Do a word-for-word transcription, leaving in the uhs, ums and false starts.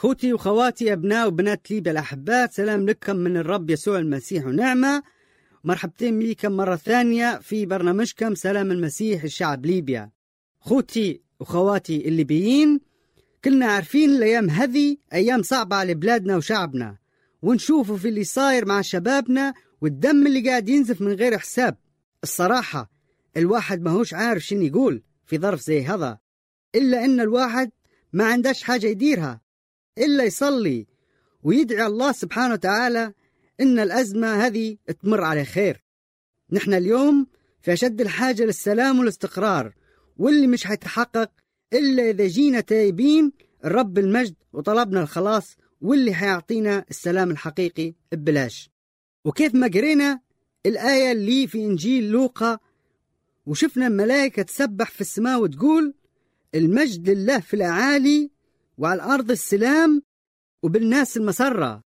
خوتي وخواتي أبناء وبنات ليبيا الأحباء، سلام لكم من الرب يسوع المسيح ونعمة. مرحبتين بكم مرة ثانية في برنامجكم سلام المسيح الشعب ليبيا. خوتي وخواتي الليبيين، كلنا عارفين الأيام هذه أيام صعبة على بلادنا وشعبنا، ونشوفوا في اللي صاير مع شبابنا والدم اللي قاعد ينزف من غير حساب. الصراحة الواحد ما هوش عارف شنو يقول في ظرف زي هذا، إلا إن الواحد ما عندش حاجة يديرها إلا يصلي ويدعي الله سبحانه وتعالى إن الأزمة هذه تمر على خير. نحن اليوم في أشد الحاجة للسلام والاستقرار، واللي مش هيتحقق إلا إذا جينا تايبين الرب المجد وطلبنا الخلاص، واللي هيعطينا السلام الحقيقي ببلاش. وكيف ما قرينا الآية اللي في إنجيل لوقا وشفنا الملائكة تسبح في السماء وتقول المجد لله في الأعالي وعلى الأرض السلام وبالناس المسرة.